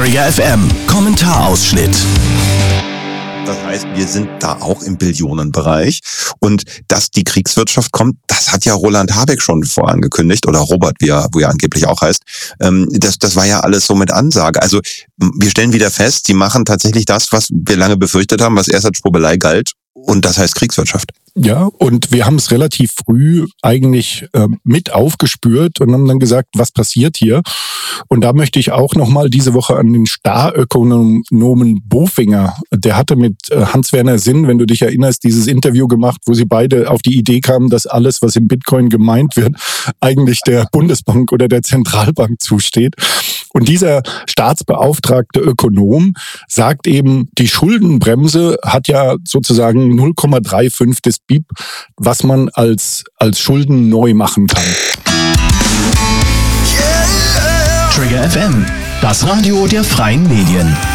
Trigger FM, Kommentarausschnitt. Das heißt, wir sind da auch im Billionenbereich. Und dass die Kriegswirtschaft kommt, das hat ja Roland Habeck schon vorangekündigt, oder Robert, wie er angeblich auch heißt. Das war ja alles so mit Ansage. Also wir stellen wieder fest, sie machen tatsächlich das, was wir lange befürchtet haben, was erst als Schwurbelei galt. Und das heißt Kriegswirtschaft. Ja, und wir haben es relativ früh eigentlich mit aufgespürt und haben dann gesagt, was passiert hier? Und da möchte ich auch nochmal diese Woche an den Starökonomen Bofinger, der hatte mit Hans-Werner Sinn, wenn du dich erinnerst, dieses Interview gemacht, wo sie beide auf die Idee kamen, dass alles, was im Bitcoin gemeint wird, eigentlich der Bundesbank oder der Zentralbank zusteht. Und dieser staatsbeauftragte Ökonom sagt eben, die Schuldenbremse hat ja sozusagen 0,35 des BIP, was man als Schulden neu machen kann. Trigger FM, das Radio der freien Medien.